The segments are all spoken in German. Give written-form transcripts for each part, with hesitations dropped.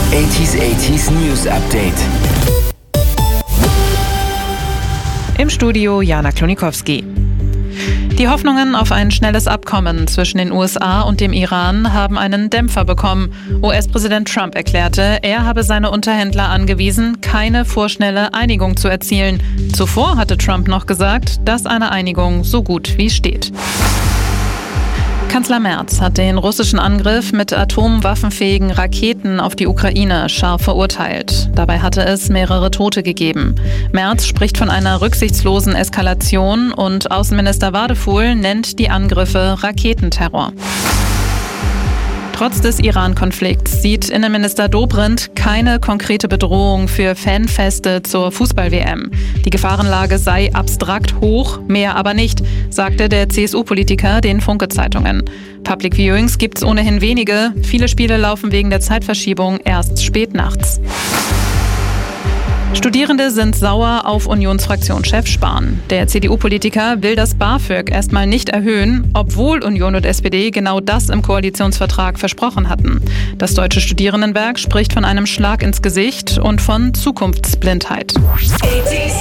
80s News Update. Im Studio Jana Klonikowski. Die Hoffnungen auf ein schnelles Abkommen zwischen den USA und dem Iran haben einen Dämpfer bekommen. US-Präsident Trump erklärte, er habe seine Unterhändler angewiesen, keine vorschnelle Einigung zu erzielen. Zuvor hatte Trump noch gesagt, dass eine Einigung so gut wie steht. Kanzler Merz hat den russischen Angriff mit atomwaffenfähigen Raketen auf die Ukraine scharf verurteilt. Dabei hatte es mehrere Tote gegeben. Merz spricht von einer rücksichtslosen Eskalation und Außenminister Wadefuhl nennt die Angriffe Raketenterror. Trotz des Iran-Konflikts sieht Innenminister Dobrindt keine konkrete Bedrohung für Fanfeste zur Fußball-WM. Die Gefahrenlage sei abstrakt hoch, mehr aber nicht, sagte der CSU-Politiker den Funke-Zeitungen. Public Viewings gibt's ohnehin wenige. Viele Spiele laufen wegen der Zeitverschiebung erst spät nachts. Studierende sind sauer auf Unionsfraktionschef Spahn. Der CDU-Politiker will das BAföG erstmal nicht erhöhen, obwohl Union und SPD genau das im Koalitionsvertrag versprochen hatten. Das Deutsche Studierendenwerk spricht von einem Schlag ins Gesicht und von Zukunftsblindheit. 80s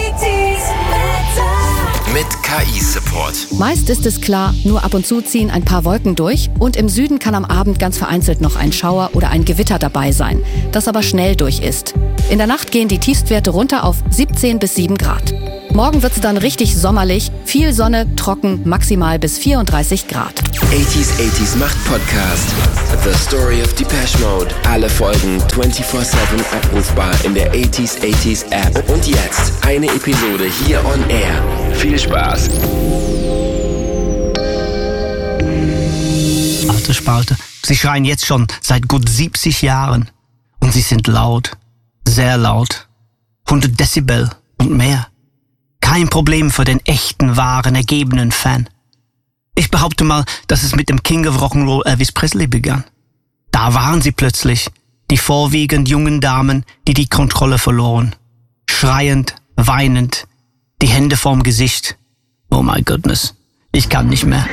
mit KI-Support. Meist ist es klar, nur ab und zu ziehen ein paar Wolken durch und im Süden kann am Abend ganz vereinzelt noch ein Schauer oder ein Gewitter dabei sein, das aber schnell durch ist. In der Nacht gehen die Tiefstwerte runter auf 17 bis 7 Grad. Morgen wird es dann richtig sommerlich, viel Sonne, trocken, maximal bis 34 Grad. 80s macht Podcast. The Story of Depeche Mode. Alle Folgen 24/7 abrufbar in der 80s App. Und jetzt eine Episode hier on Air. Viel Spaß. Alte Spalte. Sie schreien jetzt schon seit gut 70 Jahren. Und sie sind laut. Sehr laut. 100 Dezibel und mehr. Kein Problem für den echten, wahren, ergebenen Fan. Ich behaupte mal, dass es mit dem King of Rock'n'Roll Elvis Presley begann. Da waren sie plötzlich, die vorwiegend jungen Damen, die die Kontrolle verloren. Schreiend, weinend, die Hände vorm Gesicht. Oh my goodness, ich kann nicht mehr.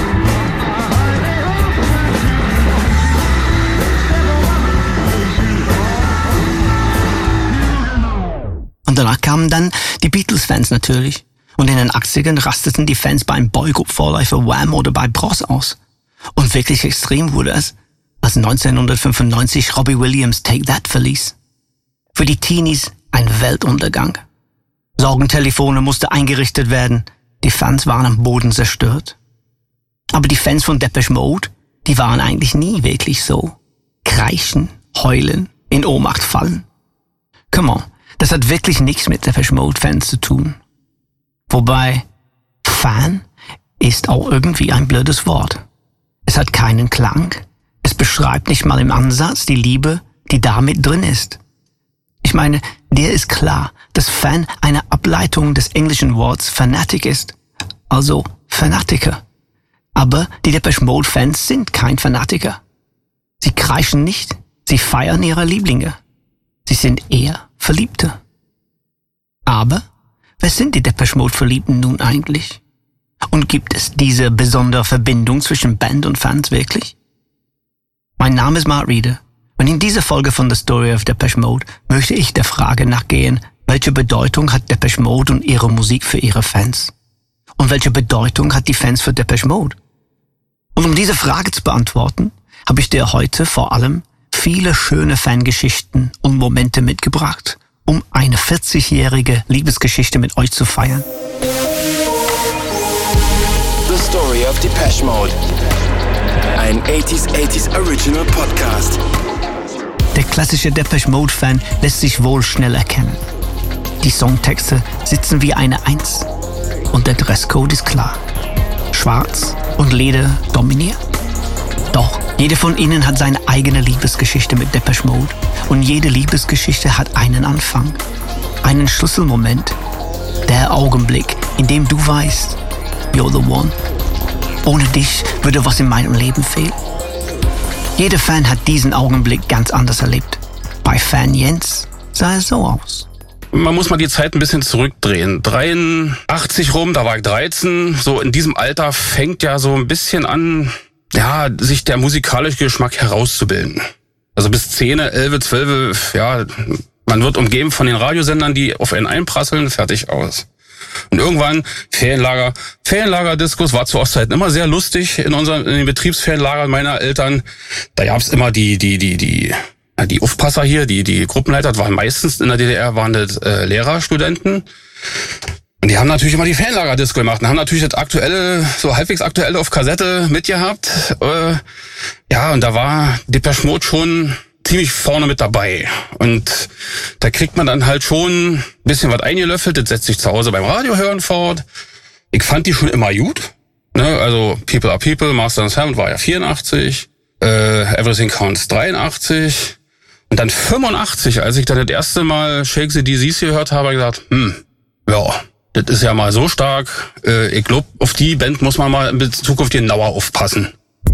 Und danach kamen dann die Beatles-Fans natürlich. Und in den 80ern rasteten die Fans beim Boygroup-Vorläufer Wham oder bei Bros aus. Und wirklich extrem wurde es, als 1995 Robbie Williams Take That verließ. Für die Teenies ein Weltuntergang. Sorgentelefone mussten eingerichtet werden. Die Fans waren am Boden zerstört. Aber die Fans von Depeche Mode, die waren eigentlich nie wirklich so. Kreischen, heulen, in Ohnmacht fallen. Come on. Das hat wirklich nichts mit Depeche Mode-Fans zu tun. Wobei, Fan ist auch irgendwie ein blödes Wort. Es hat keinen Klang. Es beschreibt nicht mal im Ansatz die Liebe, die da mit drin ist. Ich meine, dir ist klar, dass Fan eine Ableitung des englischen Wortes Fanatic ist. Also Fanatiker. Aber die Depeche Mode-Fans sind kein Fanatiker. Sie kreischen nicht, sie feiern ihre Lieblinge. Sie sind eher Verliebte. Aber wer sind die Depeche Mode Verliebten nun eigentlich? Und gibt es diese besondere Verbindung zwischen Band und Fans wirklich? Mein Name ist Mark Rieder und in dieser Folge von The Story of Depeche Mode möchte ich der Frage nachgehen, welche Bedeutung hat Depeche Mode und ihre Musik für ihre Fans? Und welche Bedeutung hat die Fans für Depeche Mode? Und um diese Frage zu beantworten, habe ich dir heute vor allem viele schöne Fangeschichten und Momente mitgebracht, um eine 40-jährige Liebesgeschichte mit euch zu feiern. The Story of Depeche Mode. Ein 80s Original Podcast. Der klassische Depeche Mode-Fan lässt sich wohl schnell erkennen. Die Songtexte sitzen wie eine Eins. Und der Dresscode ist klar. Schwarz und Leder dominieren. Doch jede von ihnen hat seine eigene Liebesgeschichte mit Depeche Mode und jede Liebesgeschichte hat einen Anfang, einen Schlüsselmoment, der Augenblick, in dem du weißt, you're the one. Ohne dich würde was in meinem Leben fehlen. Jeder Fan hat diesen Augenblick ganz anders erlebt. Bei Fan Jens sah es so aus. Man muss mal die Zeit ein bisschen zurückdrehen. 83 rum, da war ich 13. So in diesem Alter fängt ja so ein bisschen an, ja, sich der musikalische Geschmack herauszubilden. Also bis 10, 11, 12, ja, man wird umgeben von den Radiosendern, die auf einen einprasseln, fertig aus. Und irgendwann Ferienlager-Discos war zu Ostzeiten immer sehr lustig in den Betriebsferienlagern meiner Eltern. Da gab's immer die Aufpasser hier, die Gruppenleiter, das waren meistens in der DDR waren das Lehrer, Studenten. Und die haben natürlich immer die Ferienlager-Disco gemacht und haben natürlich das aktuelle, so halbwegs aktuelle auf Kassette mitgehabt. Ja, und da war Depeche Mode schon ziemlich vorne mit dabei. Und da kriegt man dann halt schon ein bisschen was eingelöffelt. Das setzt sich zu Hause beim Radio hören fort. Ich fand die schon immer gut. Ne? Also People Are People, Master and Servant war ja 84. Everything Counts 83. Und dann 85, als ich dann das erste Mal Shake the Disease gehört habe, habe ich gesagt, ja, das ist ja mal so stark. Ich glaube, auf die Band muss man mal in Bezug auf genauer aufpassen.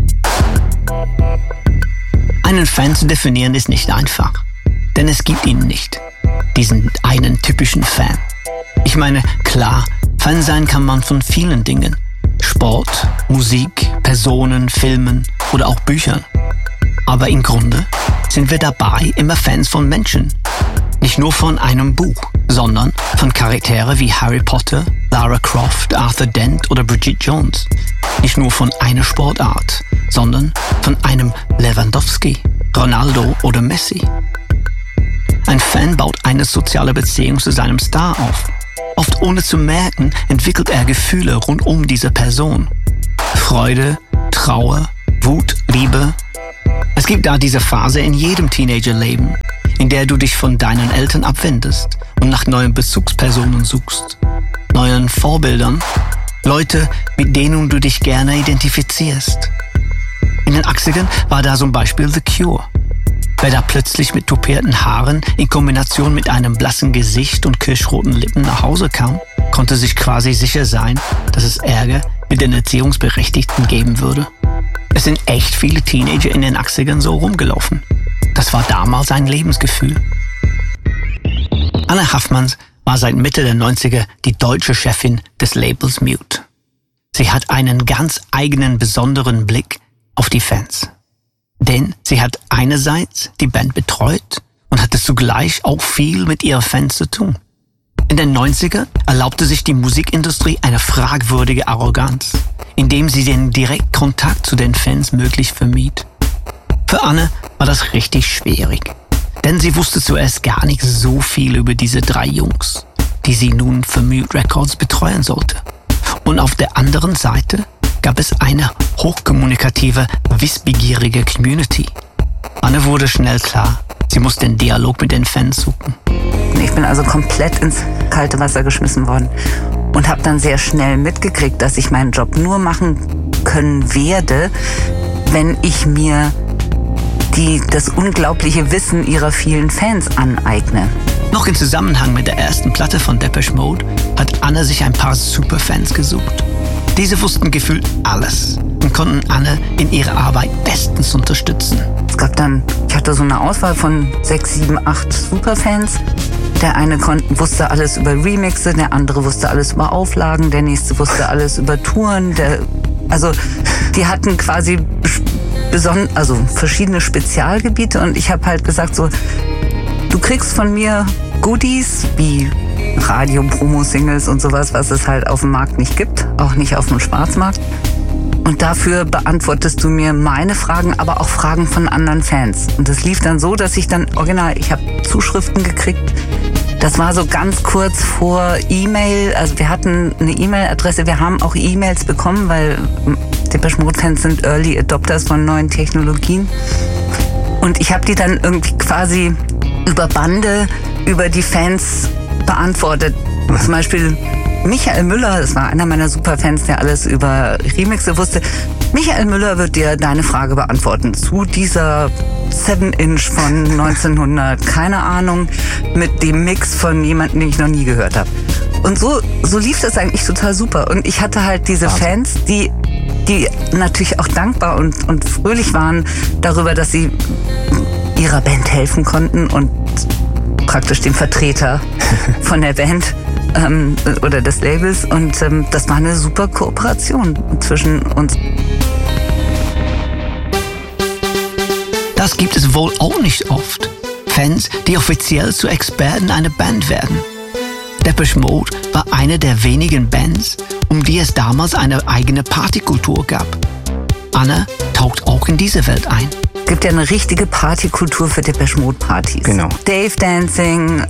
Einen Fan zu definieren ist nicht einfach, denn es gibt ihn nicht, diesen einen typischen Fan. Ich meine, klar, Fan sein kann man von vielen Dingen. Sport, Musik, Personen, Filmen oder auch Büchern. Aber im Grunde sind wir dabei immer Fans von Menschen. Nicht nur von einem Buch, sondern von Charaktere wie Harry Potter, Lara Croft, Arthur Dent oder Bridget Jones. Nicht nur von einer Sportart, sondern von einem Lewandowski, Ronaldo oder Messi. Ein Fan baut eine soziale Beziehung zu seinem Star auf. Oft ohne zu merken, entwickelt er Gefühle rund um diese Person. Freude, Trauer, Wut, Liebe. Es gibt da diese Phase in jedem Teenagerleben, in der du dich von deinen Eltern abwendest und nach neuen Bezugspersonen suchst, neuen Vorbildern, Leute, mit denen du dich gerne identifizierst. In den 80ern war da zum Beispiel The Cure. Wer da plötzlich mit tupierten Haaren in Kombination mit einem blassen Gesicht und kirschroten Lippen nach Hause kam, konnte sich quasi sicher sein, dass es Ärger mit den Erziehungsberechtigten geben würde. Es sind echt viele Teenager in den 80ern so rumgelaufen. Das war damals ein Lebensgefühl. Anne Haffmanns war seit Mitte der 90er die deutsche Chefin des Labels Mute. Sie hat einen ganz eigenen, besonderen Blick auf die Fans. Denn sie hat einerseits die Band betreut und hatte zugleich auch viel mit ihren Fans zu tun. In den 90er erlaubte sich die Musikindustrie eine fragwürdige Arroganz, indem sie den Direktkontakt zu den Fans möglich vermied. Für Anne war das richtig schwierig, denn sie wusste zuerst gar nicht so viel über diese 3 Jungs, die sie nun für Mute Records betreuen sollte. Und auf der anderen Seite gab es eine hochkommunikative, wissbegierige Community. Anne wurde schnell klar, sie muss den Dialog mit den Fans suchen. Ich bin also komplett ins kalte Wasser geschmissen worden und habe dann sehr schnell mitgekriegt, dass ich meinen Job nur machen können werde, wenn ich mir das unglaubliche Wissen ihrer vielen Fans aneigne. Noch im Zusammenhang mit der ersten Platte von Depeche Mode hat Anne sich ein paar Superfans gesucht. Diese wussten gefühlt alles und konnten Anne in ihrer Arbeit bestens unterstützen. Ich hatte so eine Auswahl von 6, 7, 8 Superfans. Der eine wusste alles über Remixe, der andere wusste alles über Auflagen, der nächste wusste alles über Touren. Die hatten quasi verschiedene Spezialgebiete und ich habe halt gesagt so, du kriegst von mir Goodies wie Radio-Promo-Singles und sowas, was es halt auf dem Markt nicht gibt, auch nicht auf dem Schwarzmarkt. Und dafür beantwortest du mir meine Fragen, aber auch Fragen von anderen Fans. Und das lief dann so, dass ich habe Zuschriften gekriegt. Das war so ganz kurz vor E-Mail. Also wir hatten eine E-Mail-Adresse, wir haben auch E-Mails bekommen, weil Depeche Mode-Fans sind Early Adopters von neuen Technologien. Und ich habe die dann irgendwie quasi über Bande, über die Fans beantwortet. Zum Beispiel Michael Müller, das war einer meiner Superfans, der alles über Remixe wusste. Michael Müller wird dir deine Frage beantworten zu dieser 7-Inch von 1900, keine Ahnung, mit dem Mix von jemandem, den ich noch nie gehört habe. Und so lief das eigentlich total super. Und ich hatte halt diese Fans, die natürlich auch dankbar und fröhlich waren darüber, dass sie ihrer Band helfen konnten und praktisch dem Vertreter von der Band oder des Labels. Und das war eine super Kooperation zwischen uns. Das gibt es wohl auch nicht oft. Fans, die offiziell zu Experten einer Band werden. Depeche Mode war eine der wenigen Bands, um die es damals eine eigene Partykultur gab. Anne taucht auch in diese Welt ein. Es gibt ja eine richtige Partykultur für Depeche Mode Partys. Genau. Dave Dancing,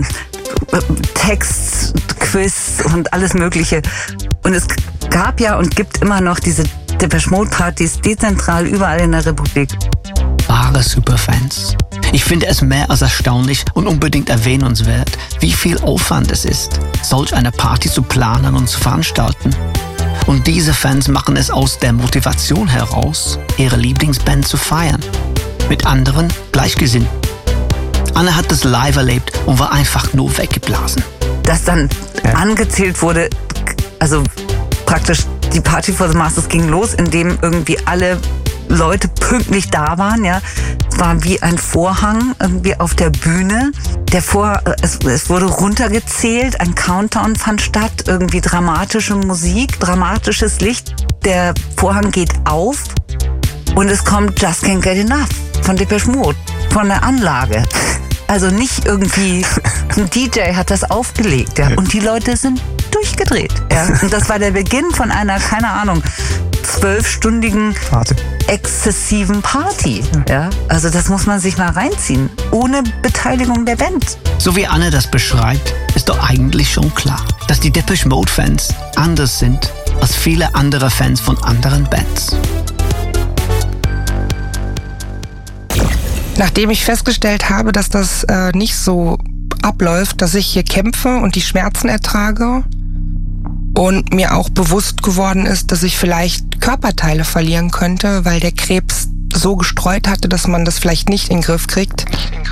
Text, Quiz und alles Mögliche. Und es gab ja und gibt immer noch diese Depeche Mode Partys dezentral überall in der Republik. Wahre Superfans. Ich finde es mehr als erstaunlich und unbedingt erwähnenswert, wie viel Aufwand es ist, solch eine Party zu planen und zu veranstalten. Und diese Fans machen es aus der Motivation heraus, ihre Lieblingsband zu feiern. Mit anderen Gleichgesinnten. Anne hat das live erlebt und war einfach nur weggeblasen. Dass dann angezählt wurde, also praktisch die Party for the Masters ging los, indem irgendwie alle Leute pünktlich da waren, ja. Es war wie ein Vorhang irgendwie auf der Bühne. Es wurde runtergezählt, ein Countdown fand statt, irgendwie dramatische Musik, dramatisches Licht. Der Vorhang geht auf und es kommt Just Can't Get Enough von Depeche Mode, von der Anlage. Also nicht irgendwie, ein DJ hat das aufgelegt, ja. Und die Leute sind durchgedreht, ja. Und das war der Beginn von einer, keine Ahnung, 12-stündigen exzessiven Party. Ja? Also das muss man sich mal reinziehen. Ohne Beteiligung der Band. So wie Anne das beschreibt, ist doch eigentlich schon klar, dass die Depeche Mode Fans anders sind als viele andere Fans von anderen Bands. Nachdem ich festgestellt habe, dass das nicht so abläuft, dass ich hier kämpfe und die Schmerzen ertrage und mir auch bewusst geworden ist, dass ich vielleicht Körperteile verlieren könnte, weil der Krebs so gestreut hatte, dass man das vielleicht nicht in den Griff kriegt.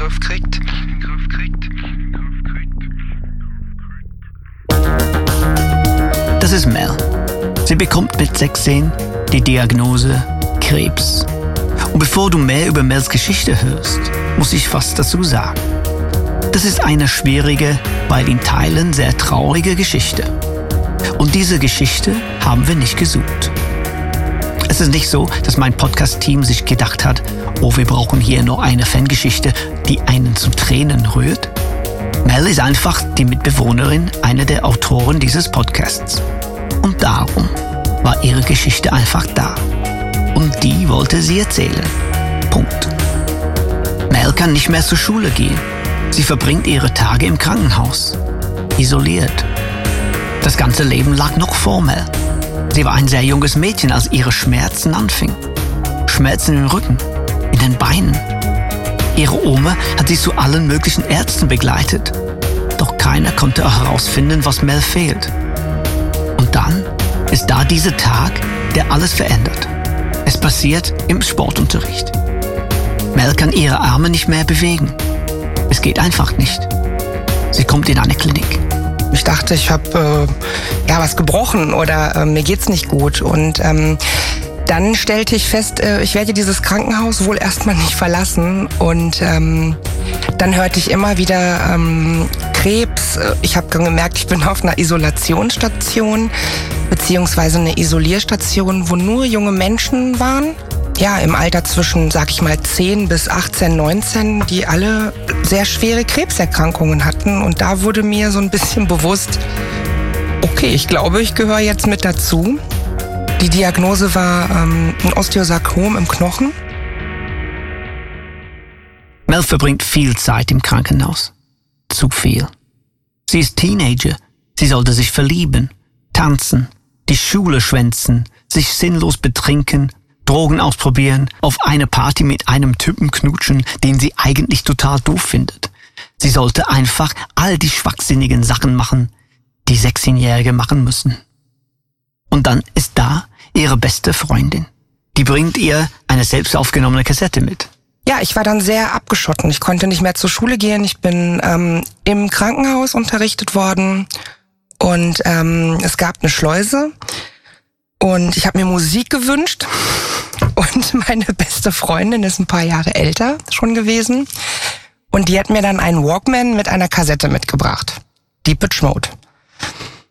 Das ist Mel. Sie bekommt mit 16 die Diagnose Krebs. Und bevor du mehr über Mels Geschichte hörst, muss ich was dazu sagen. Das ist eine schwierige, weil in Teilen sehr traurige Geschichte. Und diese Geschichte haben wir nicht gesucht. Es ist nicht so, dass mein Podcast-Team sich gedacht hat, oh, wir brauchen hier noch eine Fangeschichte, die einen zu Tränen rührt. Mel ist einfach die Mitbewohnerin einer der Autoren dieses Podcasts. Und darum war ihre Geschichte einfach da. Und die wollte sie erzählen. Punkt. Mel kann nicht mehr zur Schule gehen. Sie verbringt ihre Tage im Krankenhaus. Isoliert. Das ganze Leben lag noch vor Mel. Sie war ein sehr junges Mädchen, als ihre Schmerzen anfingen. Schmerzen im Rücken, in den Beinen. Ihre Oma hat sie zu allen möglichen Ärzten begleitet. Doch keiner konnte herausfinden, was Mel fehlt. Und dann ist da dieser Tag, der alles verändert. Es passiert im Sportunterricht. Mel kann ihre Arme nicht mehr bewegen. Es geht einfach nicht. Sie kommt in eine Klinik. Ich dachte, ich habe was gebrochen oder mir geht's nicht gut. Und dann stellte ich fest, ich werde dieses Krankenhaus wohl erstmal nicht verlassen. Und dann hörte ich immer wieder Krebs. Ich habe gemerkt, ich bin auf einer Isolationsstation beziehungsweise eine Isolierstation, wo nur junge Menschen waren. Ja, im Alter zwischen, 10 bis 18, 19, die alle sehr schwere Krebserkrankungen hatten. Und da wurde mir so ein bisschen bewusst, okay, ich glaube, ich gehöre jetzt mit dazu. Die Diagnose war ein Osteosarkom im Knochen. Mel verbringt viel Zeit im Krankenhaus. Zu viel. Sie ist Teenager. Sie sollte sich verlieben, tanzen, die Schule schwänzen, sich sinnlos betrinken, Drogen ausprobieren, auf eine Party mit einem Typen knutschen, den sie eigentlich total doof findet. Sie sollte einfach all die schwachsinnigen Sachen machen, die 16-Jährige machen müssen. Und dann ist da ihre beste Freundin. Die bringt ihr eine selbst aufgenommene Kassette mit. Ja, ich war dann sehr abgeschotten. Ich konnte nicht mehr zur Schule gehen. Ich bin im Krankenhaus unterrichtet worden und es gab eine Schleuse und ich habe mir Musik gewünscht. Und meine beste Freundin ist ein paar Jahre älter schon gewesen. Und die hat mir dann einen Walkman mit einer Kassette mitgebracht. Depeche Mode.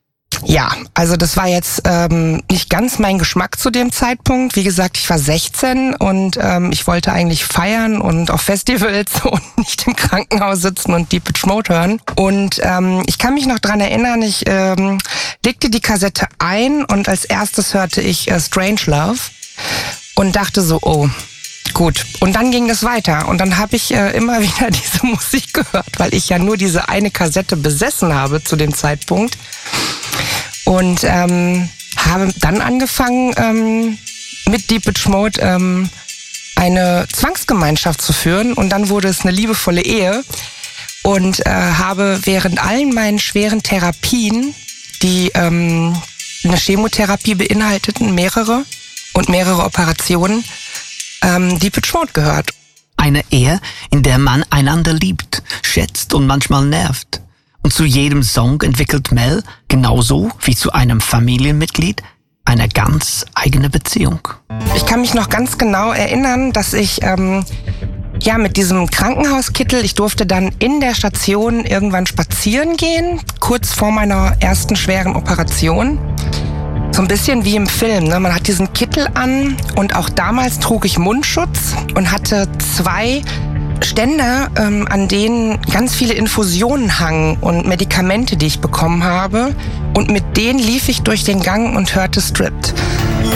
Ja, also das war jetzt nicht ganz mein Geschmack zu dem Zeitpunkt. Wie gesagt, ich war 16 und ich wollte eigentlich feiern und auf Festivals und nicht im Krankenhaus sitzen und Depeche Mode hören. Und ich kann mich noch dran erinnern, ich legte die Kassette ein und als erstes hörte ich Strange Love und dachte so, oh, gut. Und dann ging das weiter und dann habe ich immer wieder diese Musik gehört, weil ich ja nur diese eine Kassette besessen habe zu dem Zeitpunkt. Und habe dann angefangen, mit Depeche Mode eine Zwangsgemeinschaft zu führen. Und dann wurde es eine liebevolle Ehe. Und habe während allen meinen schweren Therapien, die eine Chemotherapie beinhalteten, mehrere Operationen, Depeche Mode gehört. Eine Ehe, in der man einander liebt, schätzt und manchmal nervt. Und zu jedem Song entwickelt Mel, genauso wie zu einem Familienmitglied, eine ganz eigene Beziehung. Ich kann mich noch ganz genau erinnern, dass ich mit diesem Krankenhauskittel, ich durfte dann in der Station irgendwann spazieren gehen, kurz vor meiner ersten schweren Operation. So ein bisschen wie im Film, ne? Man hat diesen Kittel an und auch damals trug ich Mundschutz und hatte 2 Ständer, an denen ganz viele Infusionen hangen und Medikamente, die ich bekommen habe. Und mit denen lief ich durch den Gang und hörte Stripped.